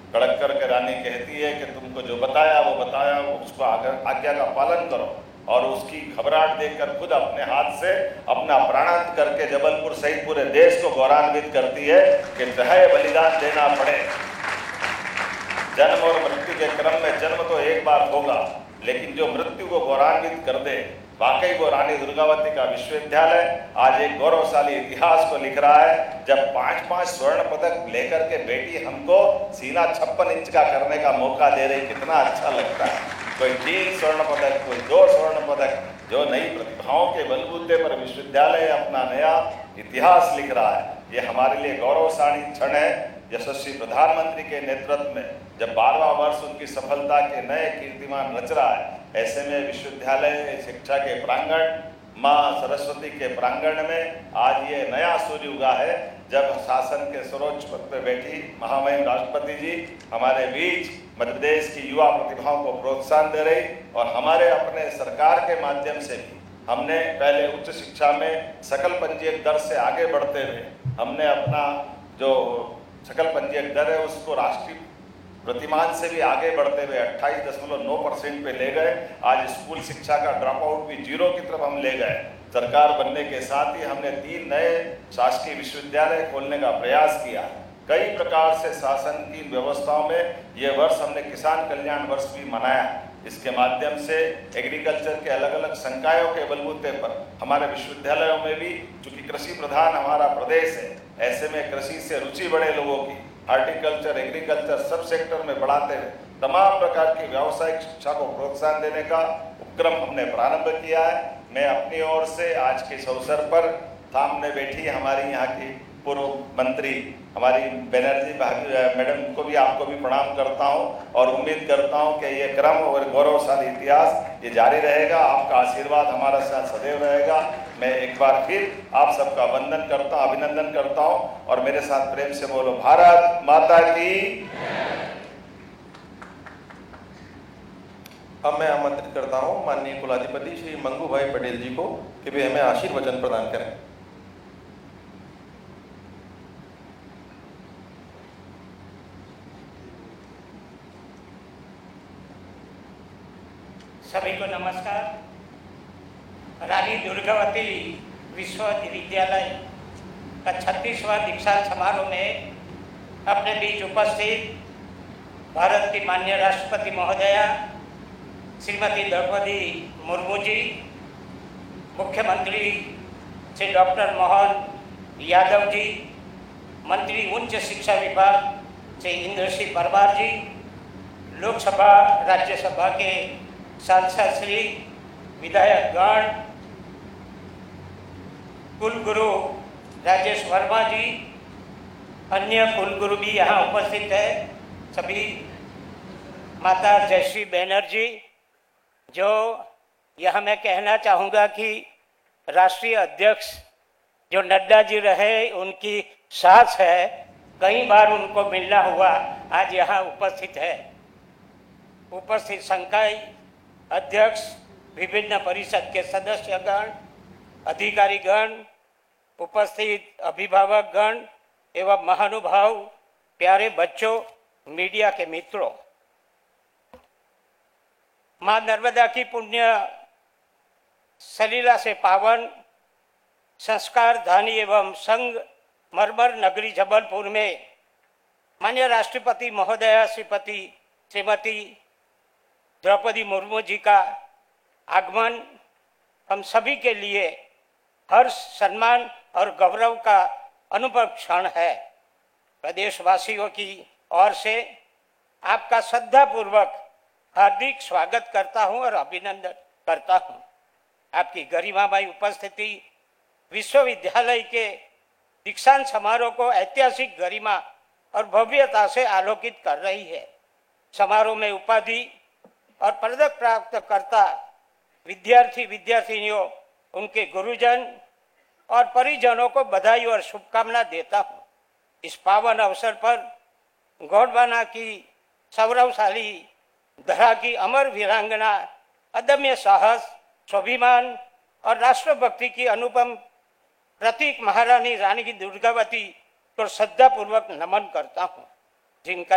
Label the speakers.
Speaker 1: कड़क करके रानी कहती है कि तुमको जो बताया वो उसको आज्ञा का पालन करो, और उसकी घबराहट देखकर खुद अपने हाथ से अपना प्राणांत करके जबलपुर सहित पूरे देश को गौरवान्वित करती है कि चाहे बलिदान देना पड़े। जन्म और मृत्यु के क्रम में जन्म तो एक बार होगा, लेकिन जो मृत्यु को गौरवान्वित कर दे, वाकई वो रानी दुर्गावती का विश्वविद्यालय आज एक गौरवशाली इतिहास को लिख रहा है। जब 5-5 स्वर्ण पदक लेकर के बेटी हमको सीना 56 इंच का करने का मौका दे रही, कितना अच्छा लगता है। कोई 3 स्वर्ण पदक, कोई 2 स्वर्ण पदक, जो नई प्रतिभाओं के बलबूते पर विश्वविद्यालय अपना नया इतिहास लिख रहा है। ये हमारे लिए गौरवशाली क्षण है। यशस्वी प्रधानमंत्री के नेतृत्व में जब 12वां वर्ष उनकी सफलता के नए कीर्तिमान रच रहा है, ऐसे में विश्वविद्यालय शिक्षा के प्रांगण, माँ सरस्वती के प्रांगण में आज ये नया सूर्य उगा है, जब शासन के सर्वोच्च पद पर बैठी महामहिम राष्ट्रपति जी हमारे बीच मध्य प्रदेश की युवा प्रतिभाओं को प्रोत्साहन दे रही, और हमारे अपने सरकार के माध्यम से भी हमने पहले उच्च शिक्षा में सकल पंजीयक दर से आगे बढ़ते हुए हमने अपना जो सकल पंजीयक दर है उसको राष्ट्रीय प्रतिमान से भी आगे बढ़ते हुए 28.9% पे ले गए। आज स्कूल शिक्षा का ड्रॉप आउट भी 0 की तरफ हम ले गए। सरकार बनने के साथ ही हमने 3 नए शासकीय विश्वविद्यालय खोलने का प्रयास किया। कई प्रकार से शासन की व्यवस्थाओं में ये वर्ष हमने किसान कल्याण वर्ष भी मनाया। इसके माध्यम से एग्रीकल्चर के अलग अलग संकायों के बलबूते पर हमारे विश्वविद्यालयों में भी, चूंकि कृषि प्रधान हमारा प्रदेश है, ऐसे में कृषि से रुचि बढ़े लोगों की, हार्टिकल्चर, एग्रीकल्चर सब सेक्टर में बढ़ाते हुए तमाम प्रकार की व्यावसायिक शिक्षा को प्रोत्साहन देने का उपक्रम हमने प्रारंभ किया है। मैं अपनी ओर से आज के इस अवसर पर सामने बैठी हमारी यहाँ की पूर्व मंत्री हमारी बनर्जी मैडम को भी, आपको भी प्रणाम करता हूँ, और उम्मीद करता हूँ कि ये क्रम और गौरवशाली इतिहास ये जारी रहेगा। आपका आशीर्वाद हमारा साथ सदैव रहेगा। मैं एक बार फिर आप सबका वंदन करता हूँ, अभिनंदन करता हूँ, और मेरे साथ प्रेम से बोलो भारत माता की।
Speaker 2: अब मैं आमंत्रित करता हूँ माननीय कुलाधिपति श्री मंगू भाई पटेल जी को कि वे हमें आशीर्वचन प्रदान करें।
Speaker 3: सभी को नमस्कार। रानी दुर्गावती विश्वविद्यालय का 36वां दीक्षांत समारोह में अपने बीच उपस्थित भारत की माननीय राष्ट्रपति महोदया श्रीमती द्रौपदी मुर्मू जी, मुख्यमंत्री श्री डॉक्टर मोहन यादव जी, मंत्री उच्च शिक्षा विभाग श्री इंद्र सिंह परमार जी, लोकसभा राज्यसभा के सांसद श्री विधायकगण, कुलगुरु राजेश वर्मा जी, अन्य कुलगुरु भी यहाँ उपस्थित है, सभी माता जयश्री बनर्जी, जो यह मैं कहना चाहूँगा कि राष्ट्रीय अध्यक्ष जो नड्डा जी रहे उनकी सास है, कई बार उनको मिलना हुआ, आज यहाँ उपस्थित है। उपस्थित संकाय अध्यक्ष, विभिन्न परिषद के सदस्यगण, अधिकारीगण, उपस्थित अभिभावकगण एवं महानुभाव, प्यारे बच्चों, मीडिया के मित्रों, मां नर्मदा की पुण्य सलीला से पावन संस्कार धानी एवं संग मरमर नगरी जबलपुर में माननीय राष्ट्रपति महोदया श्रीमती द्रौपदी मुर्मू जी का आगमन हम सभी के लिए हर्ष, सम्मान और गौरव का अनुभव क्षण है। प्रदेशवासियों की ओर से आपका श्रद्धापूर्वक हार्दिक स्वागत करता हूं और अभिनंदन करता हूं। आपकी गरिमामय उपस्थिति विश्वविद्यालय के दीक्षांत समारोह को ऐतिहासिक गरिमा और भव्यता से आलोकित कर रही है। समारोह में उपाधि और पदक प्राप्त करता विद्यार्थी विद्यार्थिनियों, उनके गुरुजन और परिजनों को बधाई और शुभकामना देता हूँ। इस पावन अवसर पर गोंडवाना की सौरवशाली धरा की अमर वीरांगना, अदम्य साहस, स्वाभिमान और राष्ट्रभक्ति की अनुपम प्रतीक महारानी रानी दुर्गावती को श्रद्धापूर्वक नमन करता हूँ, जिनका